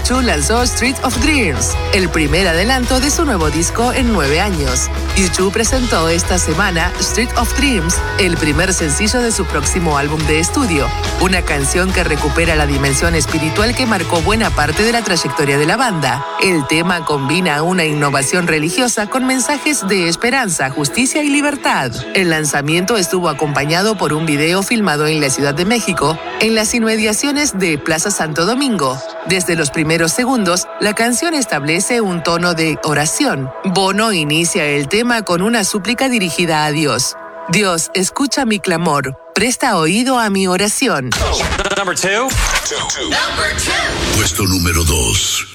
U2 lanzó Street of Dreams, el primer adelanto de su nuevo disco en 9 años. U2 presentó esta semana Street of Dreams, el primer sencillo de su próximo álbum de estudio, una canción que recupera la dimensión espiritual que marcó buena parte de la trayectoria de la banda. El tema combina una innovación religiosa con mensajes de esperanza, justicia y libertad. El lanzamiento estuvo acompañado por un video filmado en la Ciudad de México, en las inmediaciones de Plaza Santo Domingo. Desde los primeros segundos, la canción establece un tono de oración. Bono inicia el tema con una súplica dirigida a Dios. Dios, escucha mi clamor. Presta oído a mi oración. Puesto número 2.